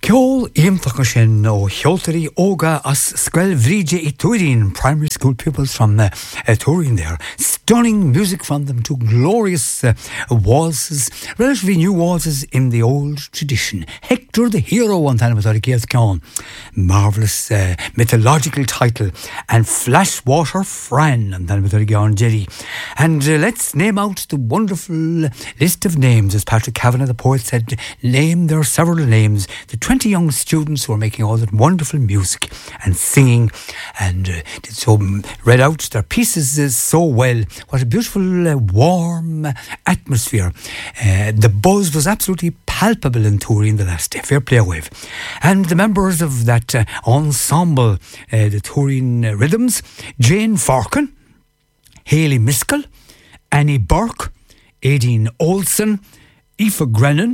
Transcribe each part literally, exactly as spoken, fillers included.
Ceol Iamtach sin ó Cheoltarí Óga as Scuil Bhríde I Tuirín, primary school pupils from uh, uh, Tuirín there. Stunning music from them to glorious uh, waltzes, relatively new waltzes in the old tradition. Hector the Hero on Tanamatorikias marvellous uh, mythological title, and Flashwater Fran on Tanamatorikian Jerry. And uh, let's name out the wonderful list of names, as Patrick Kavanagh the poet said. Name their several names. The twenty young students who are making all that wonderful music and singing, and uh, did so read out their pieces uh, so well. What a beautiful, uh, warm atmosphere. Uh, the buzz was absolutely palpable in Tuirín the last day. Fair play wave. And the members of that uh, ensemble, uh, the Tuirín uh, Rhythms, Jane Farkin, Hayley Miskell, Annie Burke, Aideen Olsen, Aoife Grennan,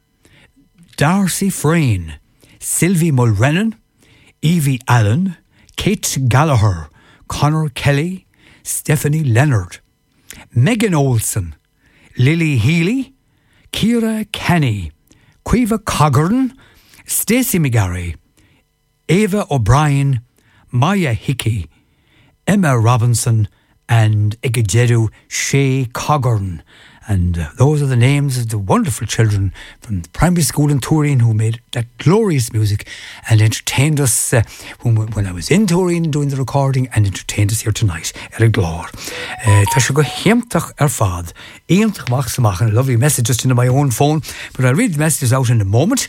Darcy Frayne, Sylvie Mulrennan, Evie Allen, Kate Gallagher, Conor Kelly, Stephanie Leonard, Megan Olsen, Lily Healy, Ciara Kenny, Caoimhe Cogburn, Stacey McGarry, Ava O'Brien, Maya Hickey, Emma Robinson, and Igijedu Shea Cogburn. And uh, those are the names of the wonderful children from the primary school in Tuirín who made that glorious music and entertained us uh, when, when I was in Tuirín doing the recording, and entertained us here tonight at a glór. Tá sé go hiamtach ar fad. Iamtach mach samach, and a lovely message just into my own phone, but I'll read the messages out in a moment.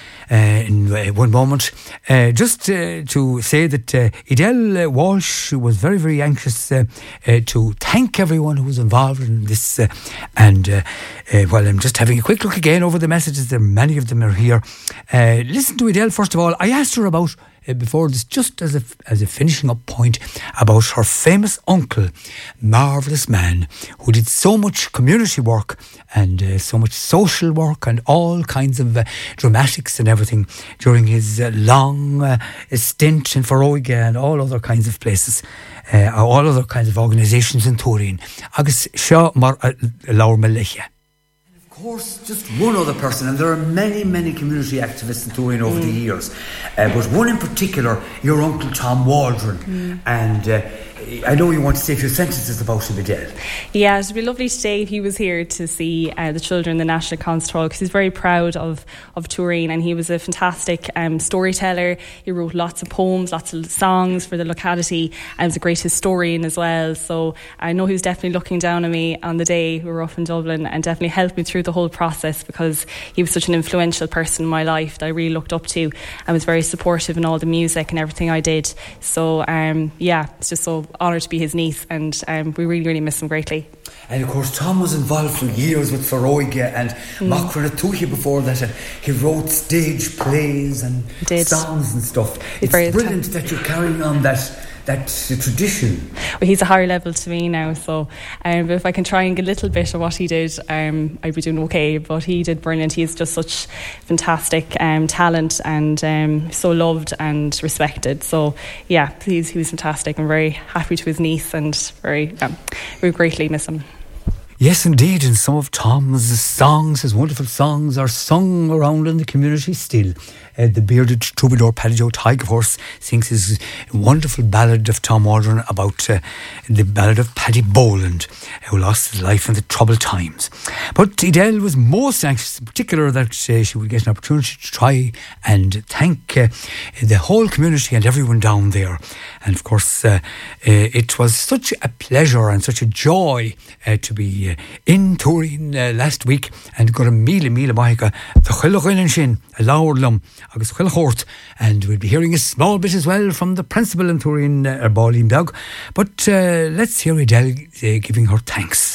Uh, in uh, one moment, uh, just uh, to say that uh, Edel uh, Walsh was very, very anxious uh, uh, to thank everyone who was involved in this. Uh, and uh, uh, while I'm just having a quick look again over the messages, there many of them are here. Uh, listen to Edel first of all. I asked her about uh, before this, just as a as a finishing up point, about her famous uncle, marvellous man who did so much community work and uh, so much social work and all kinds of uh, dramatics and everything during his uh, long uh, stint in Foróige and all other kinds of places, uh, all other kinds of organisations in Tuirín. Agus seo mar laur meliche. Of course, just one other person, and there are many, many community activists in Tuirín over mm. the years, uh, but one in particular, your uncle Tom Waldron, mm. and uh, I know you want to say a few sentences about him, Adele. Yeah, it would be lovely today if he was here to see uh, the children in the National Concert Hall, because he's very proud of, of Tuirín, and he was a fantastic um, storyteller. He wrote lots of poems, lots of songs for the locality, and was a great historian as well. So I know he was definitely looking down on me on the day we were up in Dublin, and definitely helped me through the whole process, because he was such an influential person in my life that I really looked up to, and was very supportive in all the music and everything I did. So um, yeah, it's just so honoured to be his niece, and um, we really, really miss him greatly. And of course, Tom was involved for years with Foróige and mm. Macra na Tuaithe before that. And he wrote stage plays and songs and stuff. It's, it's brilliant t- that you're carrying on that that tradition. Well, he's a higher level to me now, so um, if I can try and get a little bit of what he did, um, I'd be doing okay. But he did brilliant. He's just such fantastic um, talent, and um, so loved and respected. So yeah, he's, he was fantastic. I'm very happy to his niece, and very um, we greatly miss him. Yes, indeed, and some of Tom's songs, his wonderful songs, are sung around in the community still. Uh, the bearded troubadour Paddy Joe Tighe, of course, sings his wonderful ballad of Tom Waldron about uh, the ballad of Paddy Boland, who lost his life in the troubled times. But Edel was most anxious, in particular, that uh, she would get an opportunity to try and thank uh, the whole community and everyone down there. And of course, uh, uh, it was such a pleasure and such a joy uh, to be uh, in Tuirín uh, last week, and got a míle míle maithe the chuileáin sin a láirlumm agus chuilechort, and we'll be hearing a small bit as well from the principal in Tuirín, uh, Bálín Dog. But uh, let's hear Edel uh, giving her thanks.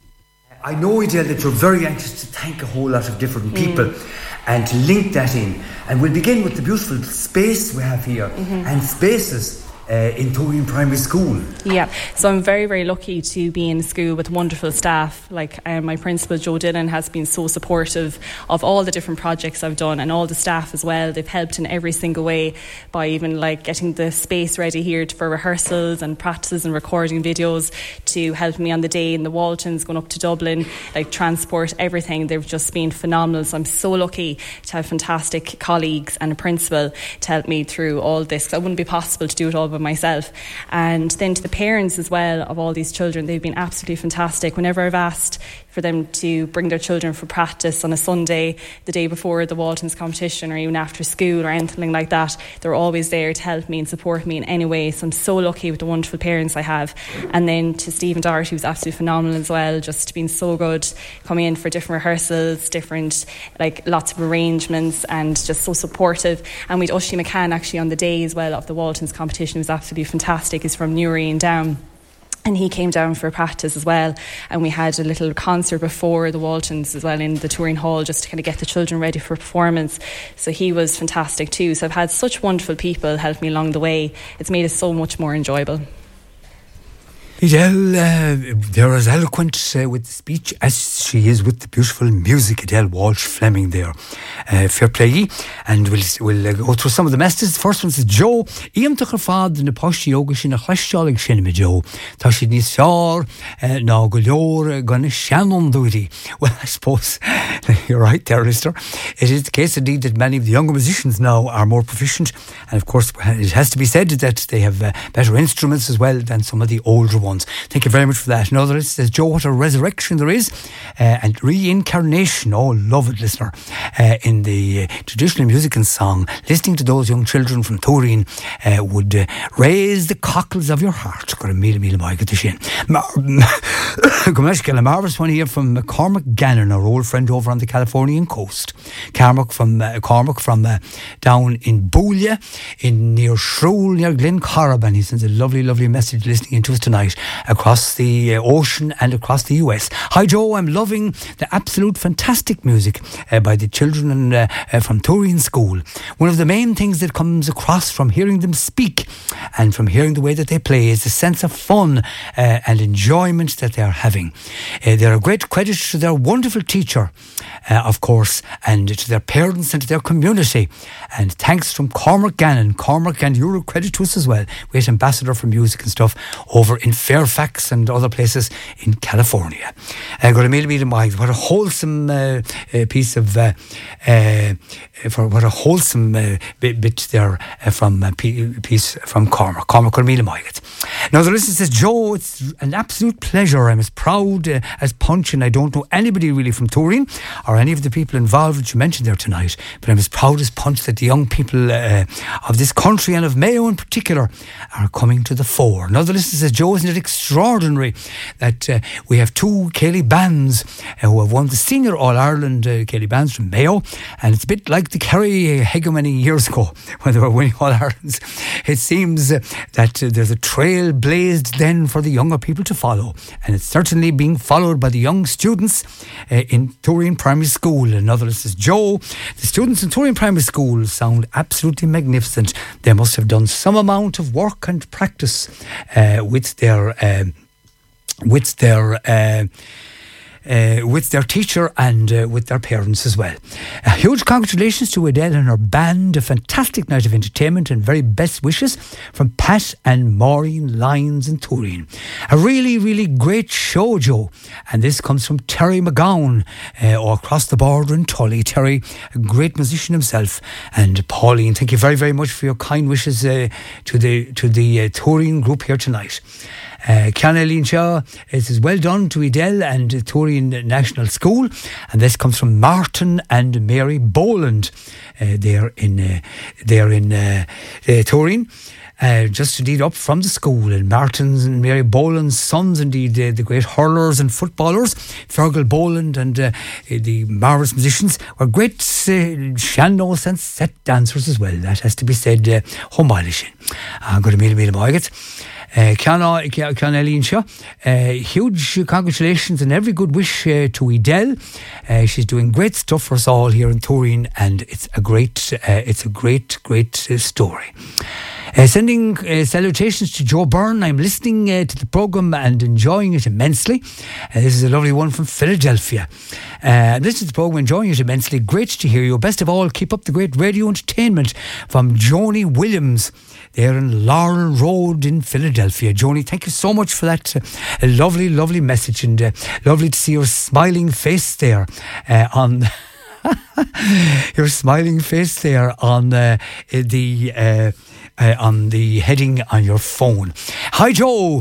I know, Edel, that you're very anxious to thank a whole lot of different people mm. and to link that in, and we'll begin with the beautiful space we have here, mm-hmm. and spaces Uh, in Turin Primary School. Yeah, so I'm very, very lucky to be in school with wonderful staff. Like um, my principal, Joe Dillon, has been so supportive of all the different projects I've done, and all the staff as well. They've helped in every single way by even like getting the space ready here for rehearsals and practices and recording videos, to help me on the day in the Waltons, going up to Dublin, like transport, everything. They've just been phenomenal. So I'm so lucky to have fantastic colleagues and a principal to help me through all this. It wouldn't be possible to do it all by myself. And then to the parents as well of all these children, they've been absolutely fantastic. Whenever I've asked for them to bring their children for practice on a Sunday, the day before the Waltons competition, or even after school or anything like that, they're always there to help me and support me in any way. So I'm so lucky with the wonderful parents I have. And then to Stephen Doherty, who's absolutely phenomenal as well, just been so good, coming in for different rehearsals, different, like lots of arrangements, and just so supportive. And we'd Oisin McCann actually on the day as well of the Waltons competition, was absolutely fantastic. He's from Newry and Down. And he came down for practice as well. And we had a little concert before the Waltons as well in the touring hall, just to kind of get the children ready for performance. So he was fantastic too. So I've had such wonderful people help me along the way. It's made it so much more enjoyable. Adele, uh, they're as eloquent uh, with the speech as she is with the beautiful music. Adele Walsh Fleming there. Uh, fair play. And we'll, we'll uh, go through some of the messages. The first one says, Joe, Iam tuchar fad na posti yoga sin a chlastálig sin me Joe. Ta si ní sár na go leor gonna Shannon duty. Well, I suppose you're right there, listener. It is the case indeed that many of the younger musicians now are more proficient. And of course, it has to be said that they have uh, better instruments as well than some of the older ones. Thank you very much for that. Another list says, Joe, what a resurrection there is uh, and reincarnation. Oh, love it, listener. Uh, in the uh, traditional music and song, listening to those young children from Turin uh, would uh, raise the cockles of your heart. Got a meal, meal, my good to shin. A marvellous one here from Cormac Gannon, our old friend over on the Californian coast. Cormac from uh, Cormac from uh, down in Boolia, in near Shrule, near Glencorriban. He sends a lovely, lovely message listening into us tonight across the uh, ocean and across the U S. Hi Joe, I'm loving the absolute fantastic music uh, by the children uh, uh, from Turin School. One of the main things that comes across from hearing them speak and from hearing the way that they play is the sense of fun uh, and enjoyment that they are having. Uh, they're a great credit to their wonderful teacher, uh, of course, and to their parents and to their community. And thanks from Cormac Gannon. Cormac, and you're a credit to us as well. Great ambassador for music and stuff over in Fairfax and other places in California. Uh, got a meal meeting mind. What a wholesome uh, uh, piece of uh, uh, for what a wholesome uh, bit, bit there uh, from a uh, piece from Cormac. Cormac got a meal mind. Now the listener says, Joe, it's an absolute pleasure. I'm as proud uh, as Punch, and I don't know anybody really from Turin or any of the people involved that you mentioned there tonight, but I'm as proud as Punch that the young people uh, of this country and of Mayo in particular are coming to the fore. Now the listener says, Joe, isn't it extraordinary that uh, we have two Céilí bands uh, who have won the Senior All-Ireland uh, Céilí bands from Mayo, and it's a bit like the Kerry hegemony years ago when they were winning All-Irelands. It seems uh, that uh, there's a trail blazed then for the younger people to follow, and it's certainly being followed by the young students uh, in Turin Primary School. Another says, Joe, the students in Turin Primary School sound absolutely magnificent. They must have done some amount of work and practice uh, with their uh, with their uh, Uh, with their teacher and uh, with their parents as well. A huge congratulations to Adele and her band. A fantastic night of entertainment and very best wishes from Pat and Maureen Lyons in Turin. A really, really great show, Joe. And this comes from Terry McGowan, uh, or across the border in Tully. Terry, a great musician himself. And Pauline, thank you very, very much for your kind wishes uh, to the to the uh, Turin group here tonight. Uh, Cian Shaw, it says, well done to Adele and uh, Turin National School. And this comes from Martin and Mary Boland. Uh, they're in, uh, they're in uh, uh, Turin. Uh, just indeed up from the school, and Martin's and Mary Boland's sons, indeed, uh, the great hurlers and footballers, Fergal Boland and uh, the marvellous musicians, were great uh, sean-nós and set dancers as well. That has to be said. Humbailishin. I'm going to meet him in Cian Eileen Shaw, huge congratulations and every good wish uh, to Adele. Uh, she's doing great stuff for us all here in Turin, and it's a great, uh, it's a great, great uh, story. Uh, sending uh, salutations to Joe Byrne. I'm listening uh, to the programme and enjoying it immensely. Uh, this is a lovely one from Philadelphia. Uh, listening to the programme, enjoying it immensely. Great to hear you. Best of all, keep up the great radio entertainment from Joni Williams there in Laurel Road in Philadelphia. Joni, thank you so much for that uh, lovely, lovely message, and uh, lovely to see your smiling face there uh, on... your smiling face there on uh, the uh, uh, on the heading on your phone. Hi Joe,